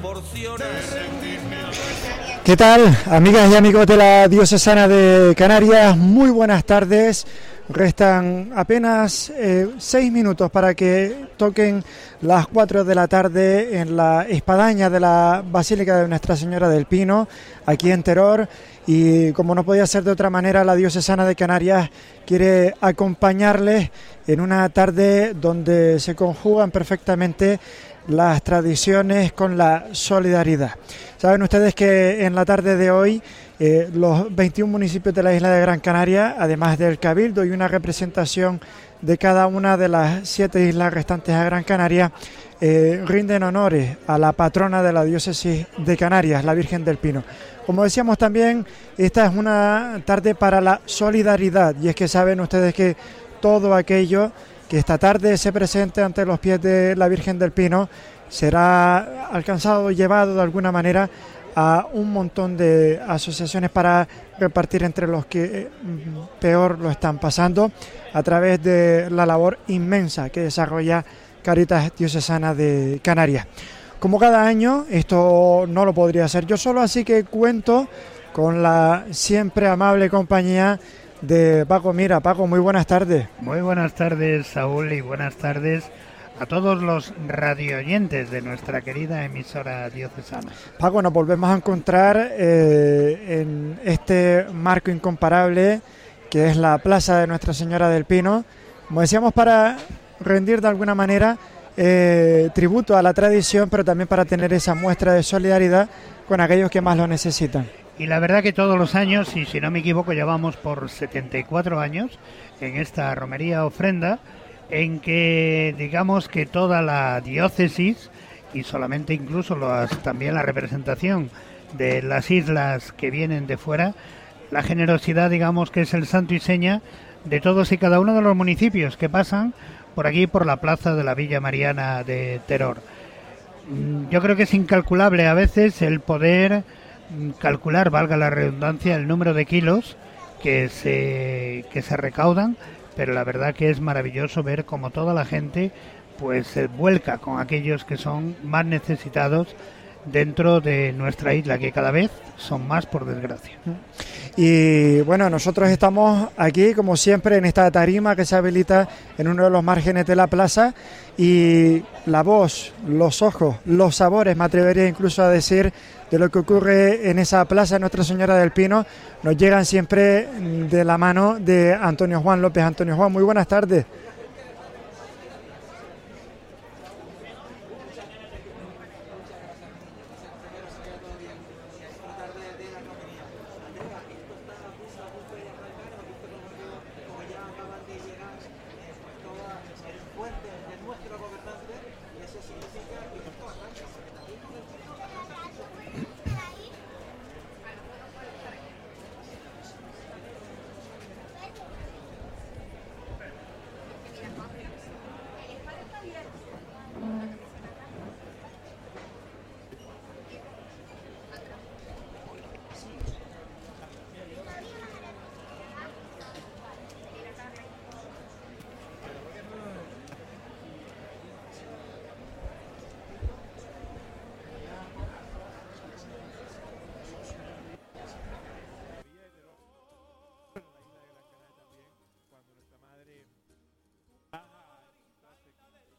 ¿Qué tal, amigas y amigos de la Diocesana de Canarias? Muy buenas tardes. Restan apenas 6 minutos para que toquen las 4 de la tarde en la espadaña de la Basílica de Nuestra Señora del Pino, aquí en Teror. Y como no podía ser de otra manera, la Diocesana de Canarias quiere acompañarles en una tarde donde se conjugan perfectamente las tradiciones con la solidaridad. Saben ustedes que en la tarde de hoy los 21 municipios de la isla de Gran Canaria, además del Cabildo y una representación de cada una de las 7 islas restantes a Gran Canaria, rinden honores a la patrona de la diócesis de Canarias, la Virgen del Pino. Como decíamos también, esta es una tarde para la solidaridad, y es que saben ustedes que todo aquello que esta tarde se presente ante los pies de la Virgen del Pino será alcanzado, llevado de alguna manera a un montón de asociaciones para repartir entre los que peor lo están pasando, a través de la labor inmensa que desarrolla Cáritas Diocesana de Canarias. Como cada año, esto no lo podría hacer yo solo, así que cuento con la siempre amable compañía de Paco Mira. Paco, muy buenas tardes. Muy buenas tardes, Saúl, y buenas tardes a todos los radioyentes de nuestra querida emisora diocesana. Paco, nos volvemos a encontrar en este marco incomparable que es la Plaza de Nuestra Señora del Pino, como decíamos, para rendir de alguna manera tributo a la tradición, pero también para tener esa muestra de solidaridad con aquellos que más lo necesitan. Y la verdad que todos los años, y si no me equivoco, llevamos por 74 años en esta romería ofrenda, en que digamos que toda la diócesis, y solamente incluso también la representación de las islas que vienen de fuera, la generosidad, digamos que es el santo y seña de todos y cada uno de los municipios que pasan por aquí, por la plaza de la Villa Mariana de Teror. Yo creo que es incalculable a veces el poder calcular, valga la redundancia, el número de kilos que se recaudan, pero la verdad que es maravilloso ver cómo toda la gente pues se vuelca con aquellos que son más necesitados dentro de nuestra isla, que cada vez son más, por desgracia. Y bueno, nosotros estamos aquí como siempre en esta tarima que se habilita en uno de los márgenes de la plaza, y la voz, los ojos, los sabores, me atrevería incluso a decir, de lo que ocurre en esa plaza de Nuestra Señora del Pino nos llegan siempre de la mano de Antonio Juan López. Antonio Juan, muy buenas tardes.